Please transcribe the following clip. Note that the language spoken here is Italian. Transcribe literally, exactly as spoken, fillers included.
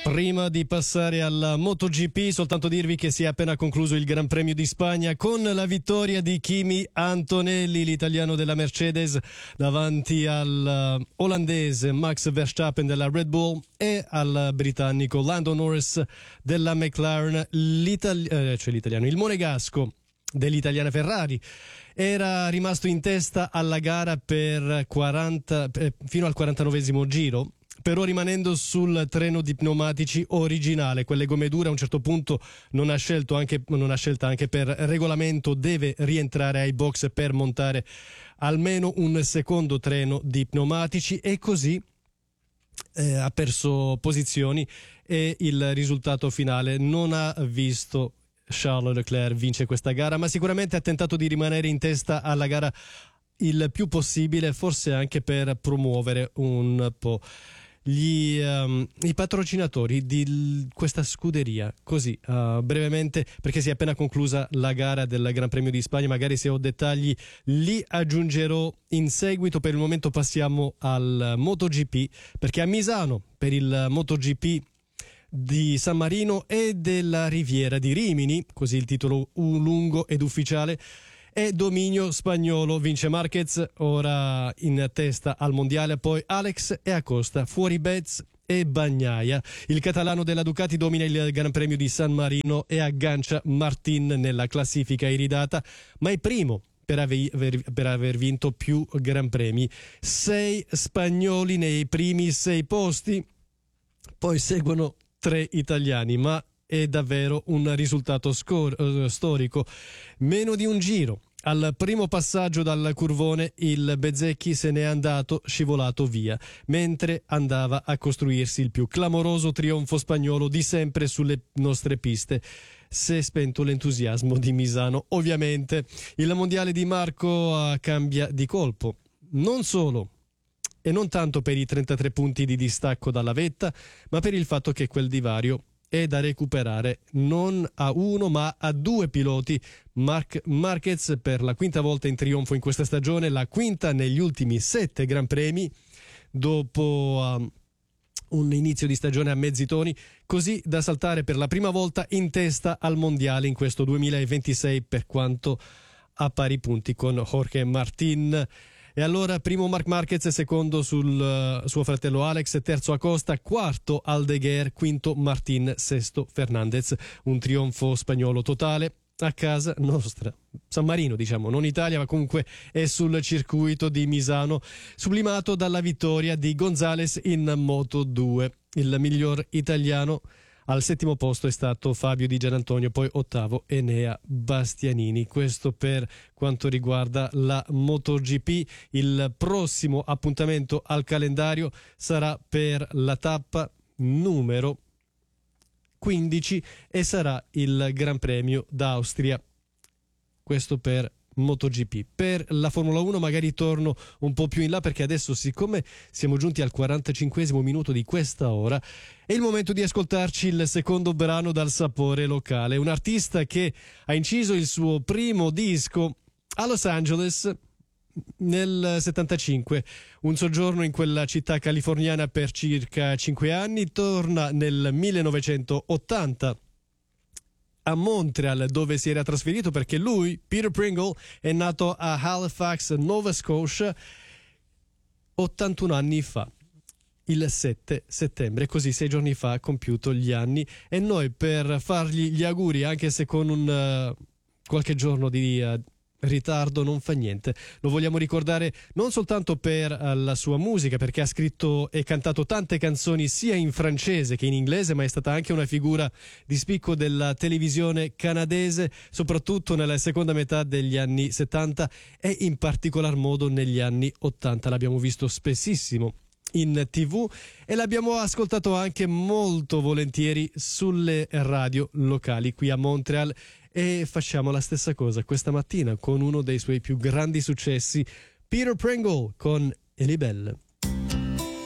Prima di passare alla MotoGP, soltanto dirvi che si è appena concluso il Gran Premio di Spagna con la vittoria di Kimi Antonelli, l'italiano della Mercedes, davanti al olandese Max Verstappen della Red Bull e al britannico Lando Norris della McLaren. L'itali- eh, cioè l'italiano, il monegasco dell'italiana Ferrari era rimasto in testa alla gara per quaranta, eh, fino al quarantanovesimo giro, però rimanendo sul treno di pneumatici originale. Quelle gomme dure a un certo punto non ha scelto anche, non ha scelta anche per regolamento, deve rientrare ai box per montare almeno un secondo treno di pneumatici, e così eh, ha perso posizioni e il risultato finale non ha visto Charles Leclerc vince questa gara, ma sicuramente ha tentato di rimanere in testa alla gara il più possibile, forse anche per promuovere un po' gli um, i patrocinatori di l- questa scuderia. Così uh, brevemente, perché si è appena conclusa la gara del Gran Premio di Spagna, magari se ho dettagli li aggiungerò in seguito. Per il momento passiamo al MotoGP, perché a Misano per il MotoGP di San Marino e della Riviera di Rimini, così il titolo lungo ed ufficiale, è dominio spagnolo. Vince Marquez, ora in testa al mondiale, poi Alex e Acosta, fuori Betz e Bagnaia. Il catalano della Ducati domina il Gran Premio di San Marino e aggancia Martin nella classifica iridata, ma è primo per aver, per aver vinto più Gran Premi. Sei spagnoli nei primi sei posti, poi seguono tre italiani, ma è davvero un risultato scor- storico. Meno di un giro al primo passaggio dal curvone il Bezzecchi se n'è andato scivolato via, mentre andava a costruirsi il più clamoroso trionfo spagnolo di sempre sulle nostre piste. Si è spento l'entusiasmo di Misano. Ovviamente il mondiale di Marco uh, cambia di colpo, non solo e non tanto per i trentatré punti di distacco dalla vetta, ma per il fatto che quel divario è da recuperare non a uno ma a due piloti. Marc Marquez per la quinta volta in trionfo in questa stagione, la quinta negli ultimi sette Gran Premi, dopo um, un inizio di stagione a mezzi toni, così da saltare per la prima volta in testa al mondiale in questo duemilaventisei, per quanto a pari punti con Jorge Martin. E allora primo Marc Marquez, secondo sul uh, suo fratello Alex, terzo Acosta, quarto Aldeguer, quinto Martin, sesto Fernandez. Un trionfo spagnolo totale a casa nostra, San Marino diciamo, non Italia, ma comunque è sul circuito di Misano, sublimato dalla vittoria di Gonzalez in Moto due. Il miglior italiano al settimo posto è stato Fabio Di Gianantonio, poi ottavo Enea Bastianini. Questo per quanto riguarda la MotoGP. Il prossimo appuntamento al calendario sarà per la tappa numero quindici e sarà il Gran Premio d'Austria. Questo per MotoGP. Per la Formula uno magari torno un po' più in là, perché adesso, siccome siamo giunti al quarantacinquesimo minuto di questa ora, è il momento di ascoltarci il secondo brano dal sapore locale. Un artista che ha inciso il suo primo disco a Los Angeles nel settantacinque, un soggiorno in quella città californiana per circa cinque anni, torna nel millenovecentottanta a Montreal, dove si era trasferito perché lui, Peter Pringle, è nato a Halifax, Nova Scotia, ottantuno anni fa, il sette settembre, così sei giorni fa ha compiuto gli anni. E noi, per fargli gli auguri, anche se con un uh, qualche giorno di uh, ritardo, non fa niente, lo vogliamo ricordare non soltanto per uh, la sua musica, perché ha scritto e cantato tante canzoni sia in francese che in inglese, ma è stata anche una figura di spicco della televisione canadese, soprattutto nella seconda metà degli anni settanta e in particolar modo negli anni ottanta. L'abbiamo visto spessissimo in tv e l'abbiamo ascoltato anche molto volentieri sulle radio locali qui a Montreal, e facciamo la stessa cosa questa mattina con uno dei suoi più grandi successi, Peter Pringle con Ellie Bell.